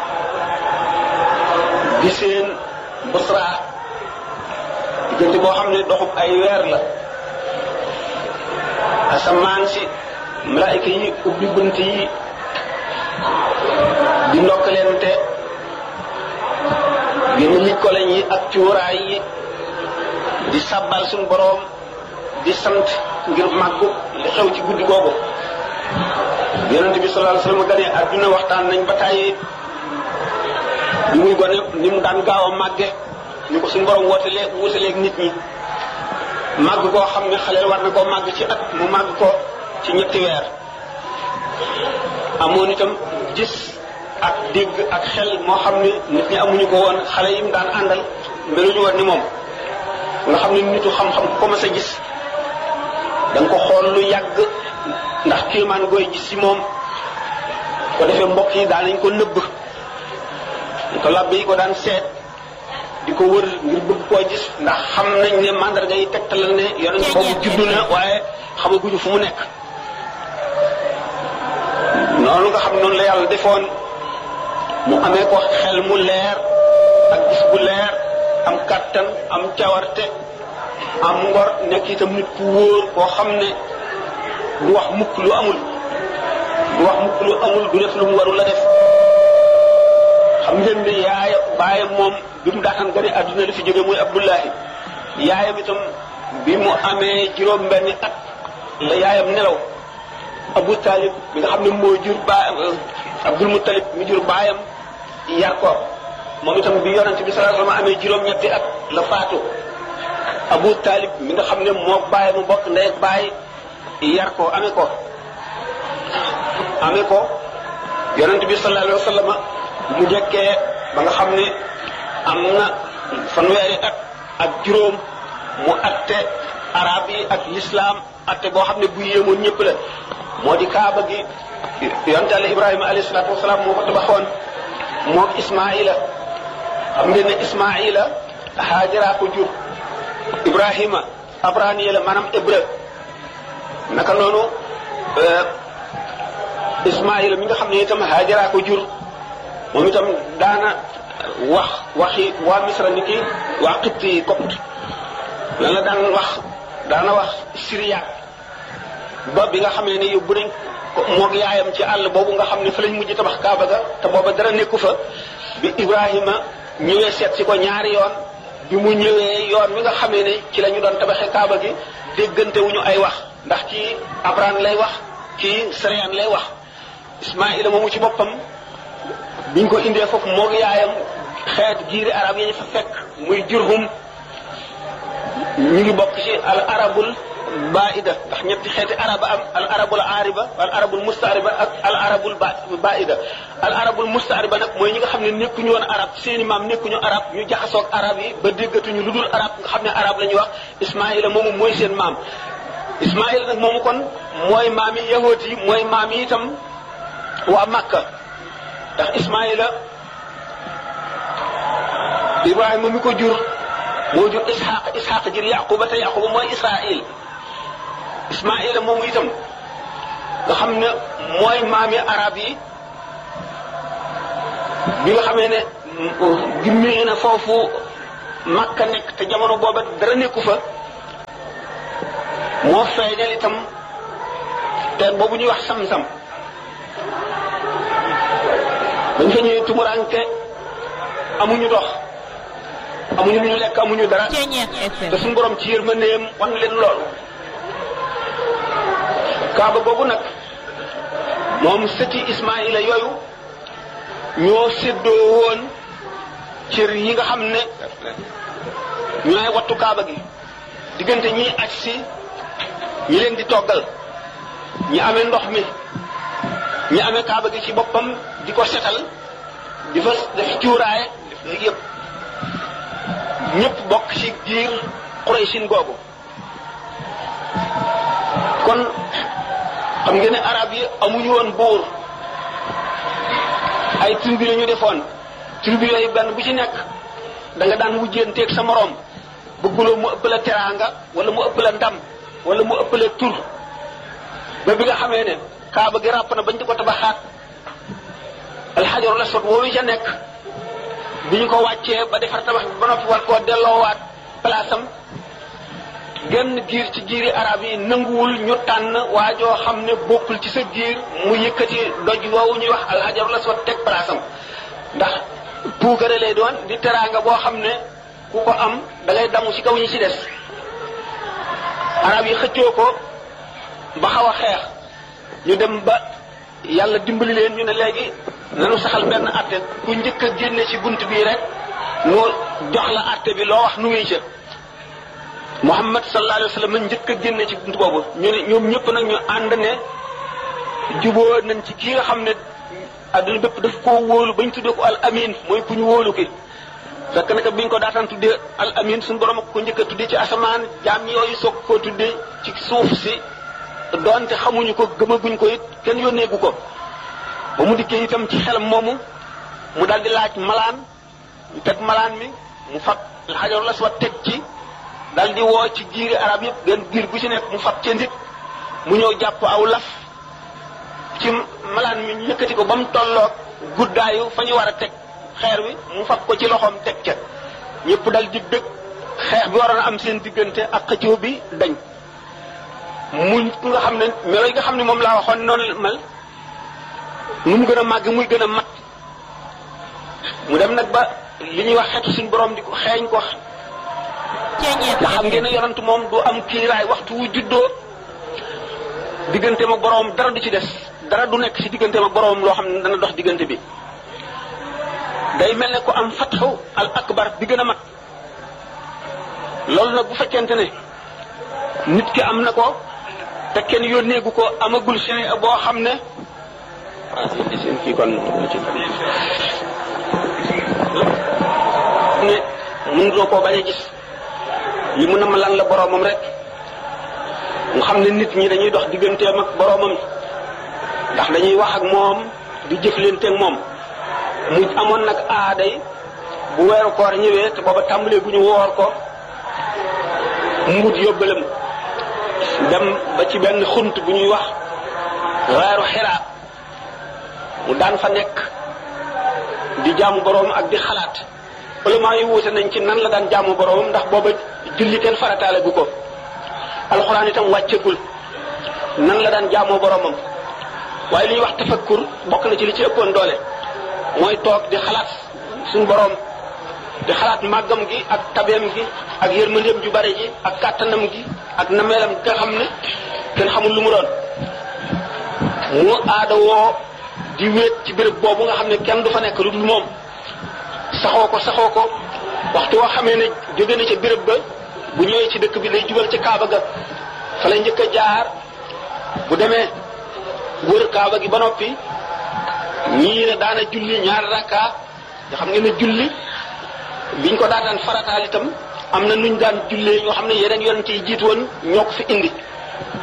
di seen Busra diggante boo xam ne doxub ay weer la asamaan si malaayika yi ubbi bunt yi di ndokkalente génn likkolañ yi ak cuuraay yi di sabbal suñu boroom di sant ngir màggu li xew ci guddi googu yonent bi sallallahu alayhi wasallam ganee àdduna waxtaan nañ ba tàyyi bi muy gone ni mu daan gaaw a màgge ni ko suñu borom wootelee wutaleeg nit ñi màgg koo xam ne xale war na koo màgg ci at mu màgg ko ci ñetti weer amoon itam gis ak dégg ak xel moo xam ne nit ñi amuñu ko woon xale yi mu daan àndal meluñu woon ni moom nga xam ne nitu xam-xam ku ko mas a gis da nga ko xool lu yàgg ndax kéemaan gooy gis ci moom ko defee mbokk yi daan nañ ko nëbb ñu ko làbb yi ko daan seet di ko wër ngir bëgg koo gis ndax xam nañ ne mandarga yi tegtal ne yonent boobu juddu na waaye xamaguñu fu mu nekk noonu nga xam noonu la yàlla defoon mu amee ko xel mu leer ak gis bu leer am kàttan am cawarte am ngor nekk itam nit ku wóor koo xam ne du wax mukk lu amul du wax mukk lu amul du def lu mu warul la def xam ngeen ne yaayam baayam moom bi mu daataan gane àdduna li fi jóge muy Abdullahi yaayam itam bi mu amee juróom benni at la yaayam nelaw Abu Talib bi nga xam ne moo jur baayam Abdul Muttalib mi jur baayam yar ko moom itam bi yonent bi sallallahu alayhi wasallam amee juróom ñetti at la faatu Abu Talib mi nga xam ne moo baay mu bokk ndey ak baay yar ko amee ko amee ko yonent bi sallallahu alayhi wasallam mu jekkee ba nga xam ne am na fanweeri at ak juróom mu atte arab yi ak l'islam atte boo xam ne bu yéemoon ñëpp la moo di kaaba gi yonent Yàlla Ibrahima alayhi salaatu wasalaam moo ko tabaxoon moog Ismaila xam ngeen ne Ismaila Haajara ko jur Ibrahima abrani la maanaam hébreu naka noonu Ismaila mi nga xam ne itam Haajara ko jur moom itam daana wax waxi waa Misra ni ki waa Qibti yi Copte lan la daan wax daana wax syriaque ba bi nga xamee ne yóbbu nañ ko moog yaayam ci àll boobu nga xam ne fa lañ mujj tabax Kaaba ga te booba dara nekku fa bi Ibrahima ñëwee seet si ko ñaari yoon bi mu ñëwee yoon wi nga xamee ne ci la ñu doon tabaxee Kaaba gi déggante wuñu ay wax ndax kii Abraham lay wax kii Syrian lay wax Ismaïla moomu ci boppam biñ ko indee foofu moog yaayam xeet giiri arab yi ñu fa fekk muy Jurhum ñu ngi bokk ci al arabul baida ndax ñetti xeeti arab am al arabul ariba al arabul mustariba ak al arabul baida al arabul mustariba nag mooy ñi nga xam ne nekkuñu woon arab seeni maam nekkuñu arab ñu jaxasoog arab yi ba déggatuñu lu dul arab nga xam ne arab la ñuy wax Ismaïla moomu mooy seen maam Ismaïl nag moomu kon mooy maami yahood yi mooy maami itam waa Makka ndax Ismaïla Ibrahima mi ko jur moo jur Ishaq Ishaq jur Yaquba te Yaquba mooy Israël Ismaïla moomu itam nga xam ne mooy maami arab yi bi nga xamee ne gimmee na foofu Makka nekk te jamono booba dara nekku fa moo feeñal itam teen boobu ñuy wax sam-sam bañ fa ñëwee tumuranke amuñu dox amuñu lu ñu lekk amuñu dara te suñu borom ci yërmandeem wan leen loolu kaaba boobu nag moom sëti Ismaïla yooyu ñoo séddoo woon cër yi nga xam ne ñooy wattu kaaba gi diggante ñi aj si ñi leen di toggal ñi amee ndox mi ñi amee kaaba gi ci boppam di ko setal di fa def cuuraay def li yëpp ñëpp bokk ci giir Quraysin googu kon xam ngeen ne arab yi amuñu woon buur ay tribu la ñu defoon tribu yooyu benn bu ci nekk da nga daan wujjeenteeg sa moroom bëgguloo mu ëpp la teraanga wala mu ëpp la ndam wala mu ëpp la tur ba bi nga xamee ne kaaba gi ràpp na bañ di ko tabaxaat alxajarul aswad woowu ca nekk bi ñu ko wàccee ba defar tabax bi ba noppi war koo delloowaat place am genn giir ci giiri arab yi nanguwul ñu tànn waajoo xam ne bokkul ci sa giir mu yëkkati doj woowu ñuy wax alxajarul aswad teg place am ndax puukare lay doon di teraanga boo xam ne ku ko am da ngay damu ci kaw ñi ci des arab yi xëccoo ko ba xaw a xeex ñu dem ba yàlla dimbali leen ñu ne léegi nanu saxal benn atte ku njëkk a génne ci bunt bii rek mu jox la atte bi loo wax nu wéy ca Muhammad sallallahu alayhi wa sallam njëkk a génne ci bunt boobu ñu ne ñoom ñëpp nag ñu ànd ne juboo nañ ci kii nga xam ne adduna bépp daf koo wóolu bañ tuddee ko al amin mooy ku ñu wóolu ki fekk naka biñ ko daataan tuddee al amin suñu borom ak ko njëkk a tuddee ci asamaan jaam yooyu soog koo tuddee ci suuf si doonte xamuñu ko gëmaguñ ko it kenn yónneegu ko ba mu dikkee itam ci xelam moomu mu daal di laaj malaan ñu teg malaan mi mu fab xajarul aswad teg ci daal di woo ci giiri arab yëpp benn giir bu ci nekk mu fab ca nit mu ñëw jàpp aw laf ci malaan mi ñu yëkkati ko ba mu tolloog guddaayu fa ñu war a teg xeer wi mu fab ko ci loxoom teg ca ñëpp dal di bëgg xeex bi waroon a am seen diggante ak xëccoo bi dañ muñ ku nga xam ne melo yi nga xam ne moom laa waxoon noonu la mel nu mu gën a màgg muy gën a mat mu dem nag ba li ñuy wax xeetu suñu borom di ko xeeñ ko nga xam ngeen ne yonent moom du am kiiraay waxtu wu juddoo digganteem ak boroom dara du ci des dara du nekk ci digganteem ak boroom loo xam ne dana dox diggante bi day mel ne ku am fatxu al akbar bi gën a mat loolu nag bu fekkente ne nit ki am na ko te kenn yónneegu ko amagul sharia boo xam ne seen kii kon ne mënutoo koo bañ a gis li mun a ma lan la boroomam rek nga xam ne nit ñi dañuy dox digganteem ak boroomam ndax dañuy wax ak moom di jëflante ak moom mu amoon nag aaday bu weeru koor ñëwee te booba tàmbalee gu ñu woor ko mbut yóbbalam dem ba ci benn xunt bu ñuy wax weeru xiraa mu daan fa nekk di jaamu boroom ak di xalaat ulama yi wuute nañ ci nan la daan jaamu boroomam ndax booba julli kenn farataale gu ko alxuraan itam wàccegul nan la daan jaamoo boroomam waaye li ñuy wax tafakkur bokk na ci li ci ëppoon doole mooy toog di xalaat suñu boroom di xalaat màggam gi ak tabeem gi ak yërmandeem ju bare ji ak kàttanam gi ak nameelam gi nga xam ne kenn xamul lu mu doon mu aada woo di wéet ci béréb boobu nga xam ne kenn du fa nekk lu dul moom saxoo ko saxoo ko waxtu woo xamee ne jóge na ca béréb ba bu ñëwee ci dëkk bi lay jubal ci kaaba ga fa lay njëkk a jaar bu demee wër kaaba gi ba noppi ñii ne daana julli ñaari rakka nga xam ngeen ne julli biñ ko daataan farataal itam am na nuñ daan jullee ñoo xam ne yeneen yonent yi jiitu woon ñoo ko fi indi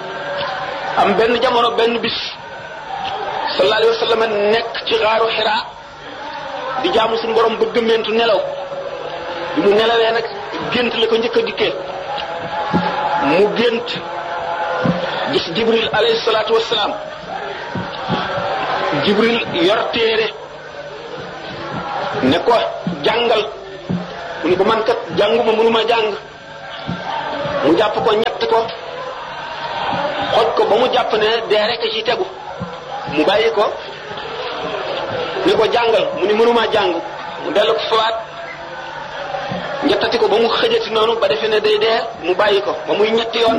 am benn jamono benn bis sallallahu alayhi wa sallam nekk ci xaaru Xiraa di jaamu suñu borom ba gëmmentu nelaw bi mu nelawee nag gént la ko njëkk a dikkee mu gént gis Jibril alayhi salaatu wassalaam Jibril yor téere ne ko jàngal mu ne ko man kat jànguma mënuma jàng mu jàpp ko ñett ko xoj ko ba mu jàpp ne dee rek ci tegu mu bàyyi ko ne ko jàngal mu ni mënuma jàng mu dellu ko fawaat ñettati ko ba mu xëjati noonu ba defe ne day dee mu bàyyi ko ba muy ñetti yoon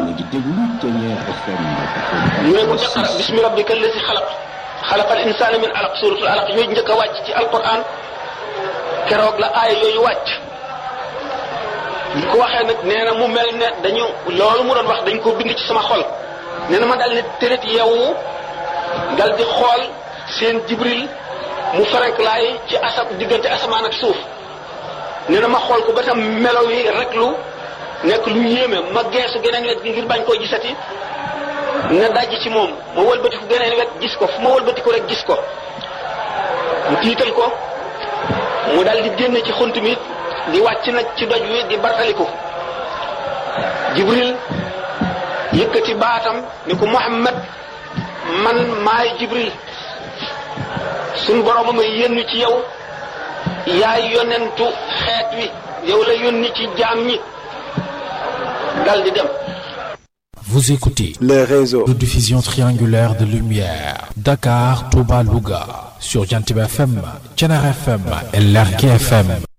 mu ne ko iqra bismi rabbika allazi xalaq xalaqal insaana min alaq suratul alaq yooyu njëkk a wàcc ci alquran keroog la aaya yooyu wàcc li ko waxee nag nee na mu mel ne dañu loolu mu doon wax dañ ko bind ci sama xol nee na ma dal ne tërit yeewu dal di xool seen Jibril mu ferenklaay ci asab diggante asamaan ak suuf nee na ma xool ko ba tam melo yi rek lu nekk lu yéeme ma geesu geneen wet gi ngir bañ koo gisati ne dajji ci moom ma wëlbatiku geneen wet gis ko fu ma wëlbatiku rek gis ko mu tiital ko mu dal di génne ci xunt mi di wàcc nag ci doj wi di bartaliku Jibril yëkkati baatam ni ko Muhammad man maay Jibril suñ borooma may yónni ci yow yaay yonentu xeet wi yow la yónni ci jaam ñi dal di dem. Vous écoutez les réseaux de diffusion triangulaire de lumière Dakar, Touba, Louga sur Jantib F M, Thiénaba F M et Lergui F M.